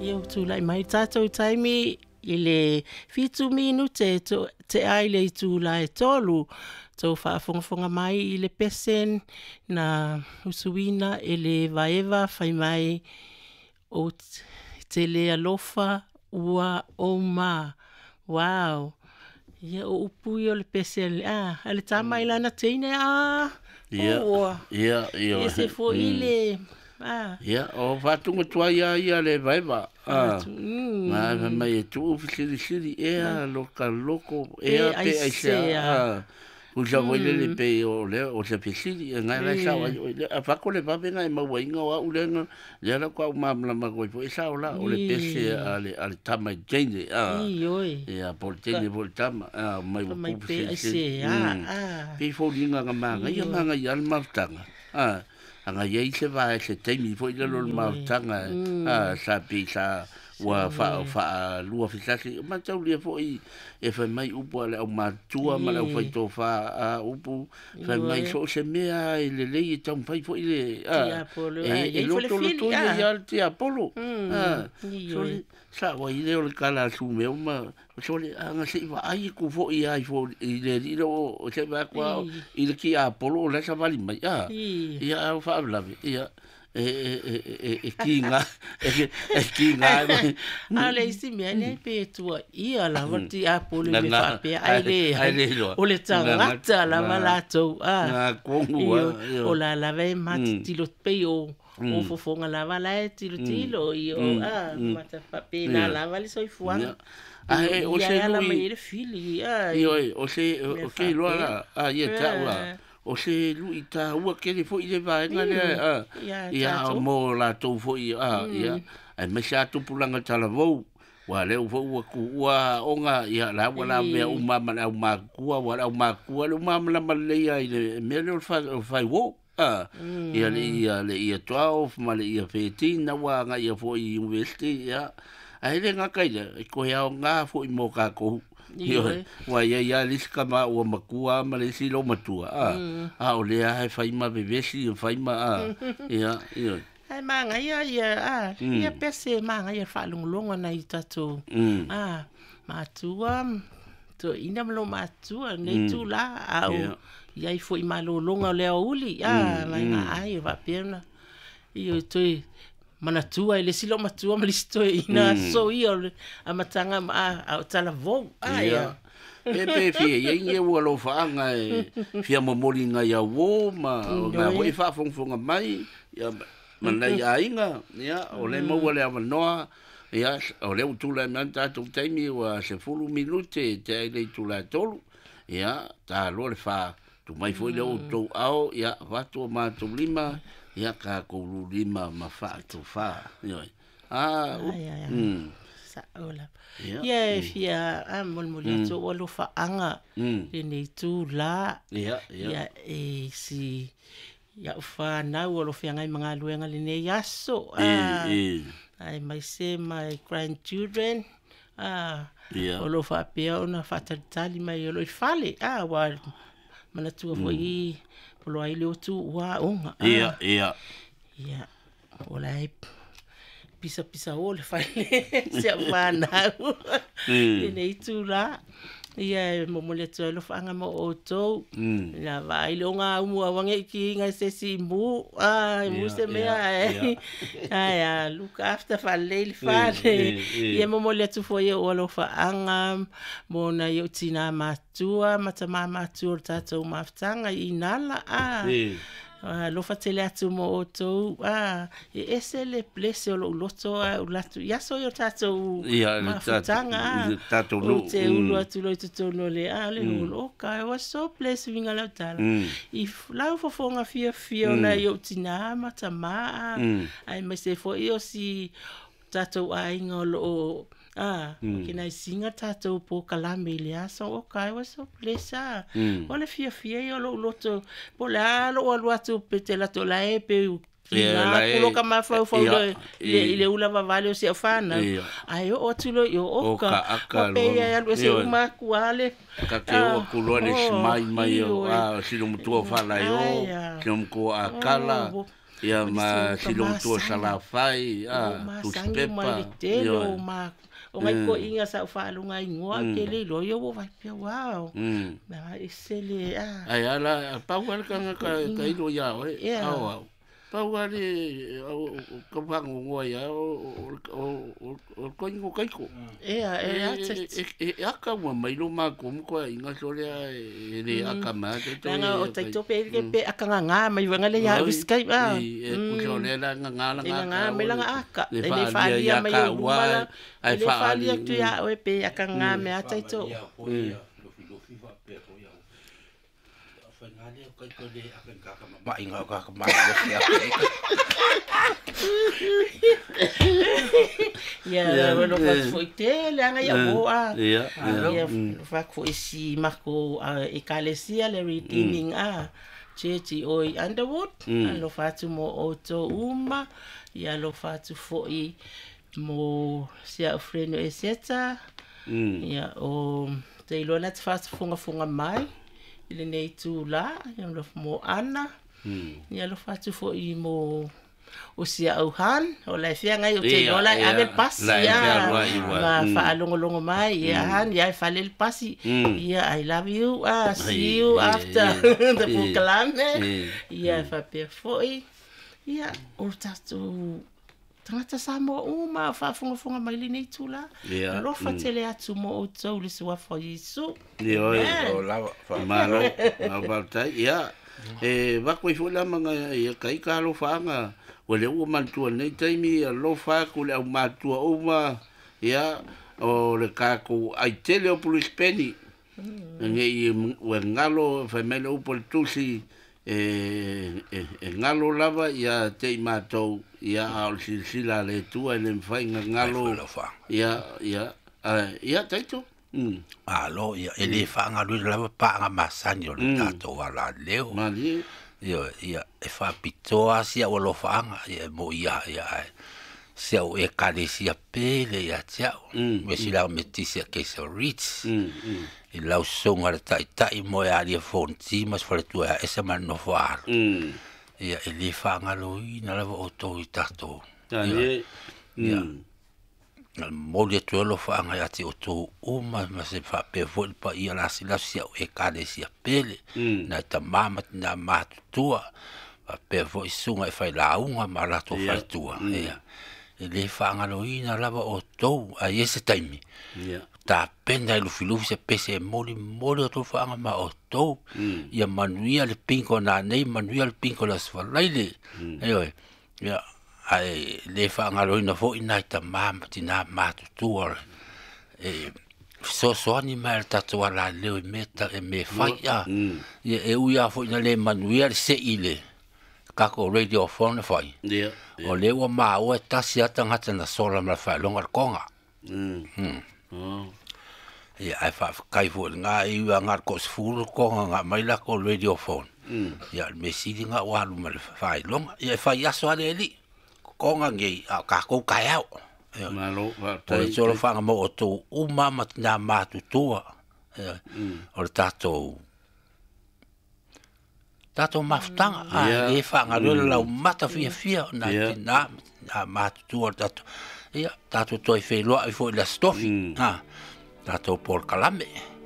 Ia tu lai mai tātou taimi i le fitu minute te ai le tu lai tolu. Tau whaafongafonga mai i le pesen na usuina e le vaeva whai mai o te le alofa ua o ma. Wow. Ia o upui o le pesen. Ale tamai lana teine Ia. Ia se fo i le... Ia, o whatunga tua ia le vaiva. Mai e tu siri loka loko pe aisea. Usa voile le pe o le o se pesiri ngai la sa a whako le vawe ngai maua inga wa ulenga le ala kua umamla magoi po e sa o la o le pese ale tama jene. Ia, por jene por tama mai wa kupu pesiri. Pe fōringa nga manga ia manga i al mautanga. Anga iei se vai se teimi fo i lalo mautanga sa pe sa wa fa lua fisasi ma tau lia fo i e fa mai upu ale au matua ma lau fai tō fa upu fa mai so se mea i le lei e tau fai fo i le e loto i al te Apollo sa wa i leo le kala su meo ma so le anga se iwa ai ku fo i ai fo i le riro o se va kwa i le ki Apollo le sa vali mai ia au fa avlavi ia kinga ale isi mea nei pe tua ia la wati Apollo me fa pe ai le o le tangata la malato o la lave mat tilo pe o fofonga la vala tilo i o mata fa pe na la vale so fuanga o se la mai le fili o se o ke lo ia taua o se lu i ta ua kere fo i le vaenga lea ia mo la tau fo i ia ai me sa tupulanga tala vau wa leo fo ua ku ua onga ia la wala mea umama na umakua wala umakua le umama na malea i le mea leo fai wo ia ia 12 ma le ia 13 na wa nga ia fo i university ia ai le nga kaile ko ia nga fo i mo ka ko wa ia liska ma o makua ma le silo matua o le ai fai ma bebesi fai ma ia ai manga ia pese manga ia fa longa na i tatu matua to ina mlo matua nei tu la au ia i foi malolonga le uli mai ai va pena io toi mana tua ele silo matua malisto ina so io amatanga a tala vo ia pe fie ye wo lo fanga fia momoli nga ya wo ma wo fa fonga mai ya mana ya inga ya ole mo wale amanoa ya ole utula manta tu taimi wa se fulu minute te le tula tolu ya ta lo le fa tu mai foi le auto ao ya watu ma tu lima ia ka ko lima ma fa tu fa sa ola ia fia mol to o fa anga ni tu la ia si ia fa na o lo fia ngai manga luenga le ne yaso ai mai se my grandchildren o lo fa pe ona fa tali mai o lo fale wa mana tu foi polo ai le tu wa onga ia olai pisa o le fai se mana nei tu la ia momole tu lo fanga mo oto la vai le onga mu wange ki nga se si mu mu se me ai look after fa le ia momole tu foi o lo fanga mo na yo tina matua mata mama tu tato maftanga inala lo fatele atu mo oto ese le place lo loto latu ya so yo tato maftanga tato no te ulo atu lo to no le ale lo ka was so place vinga la tala if la fo fonga fia na yo tina mata ma ai me se fo yo si tato ai ngolo kina singa tato po kalame le aso o kai was so plesa ole fia yo lo loto po la lo atu pete la to la pe la kulo kama fa le ula va vale o se fana ai o tulo yo oka pe ya lo se uma kuale ka ke o kulo le mai yo si lo mutua fa la yo que ko akala ia ma silong tua salafai masangi ma le telo ma o ngai ko inga sa whaalunga ingoa ke le loio wo vai pia wow na isele ai ala pauar kanga ka ilo ya o au pauari ka pango ngoa ya o koingo kaiko aka mo mai lo ma kom ko inga sole ele aka ma nga o taito pe aka nga mai wanga le ya biskai ba ku sole la nga mai la aka le falia mai o mala ai falia tu ya o pe aka nga me taito Fengale ko ko de akan ka ma inga ka ma ya bueno foi tele anga ya boa ya fa foi si marco ekalesia le redeeming chechi oi Underwood lo fatu mo oto uma ya lo fatu foi mo sia freno eseta ya o te lo net fast funga mai ile nei tu la ya lo mo ana ya lo fatu foi mo o sia auhan o la fia ngai o te dola ave pasi ya ma fa longo mai ya han ya fa le pasi ya I love you see you after the proclame ya fa perfoi ya o tatu tangata samo uma fa funga mai le nei tula lo fa tele atu mo o tau le swa fo Yesu yo la fa malo na balta ya va ko fula manga ya kai ka lo fanga o le o mantua nei taimi lo fa ku le matua uma ya o le ka ko ai tele o police penny ngai o ngalo famele o poltusi ngalo lava ya te mato ya al silsila le tua le fai ngalo ya taito alo ya ele fa ngalo lava pa nga masani o tato wala leo mali ya e fa pitoa sia o lo fa nga ya mo ya sia o e kadesia pele ya chao me sila metisia ke so rich e lau songa tai mo ya dia fonti mas fale tu esa man no far ya ele fa ngalo ina lava o to i tato ya mo le tu lo fa nga ya ti o to o ma se fa pe vol pa ia la sia e kadesia pele na ta mama na matua pe vo sunga e fai la unga ma la to fai tua ya ele fa ngalo ina lava o to a ese taimi ta penda lu filu se pese moli to fa nga ma o to ya manuia le pinko na nei manuia le pinko la sfalaile ya ai le fa ngalo ina fo ina ta mama tina matu tua so ni mal tatu ala le meta e me fai ya e uia fo ina le manuia se ile kako radio phone fai o le wa ma o ta sia tanga tana sola ma fa longa konga ya ai fa kai fo nga i wa nga ko sfuru konga nga mai la ko radio phone ya me sidi nga wa lu ma fa longa ya fa ya so ale li konga ngi ka ko kai au malo o le solo fa nga mo to uma na ma tu tua o tato maftanga e fa nga la mata fia na ma tu tato ia tato toi fe lo i fo la stofi tato por calame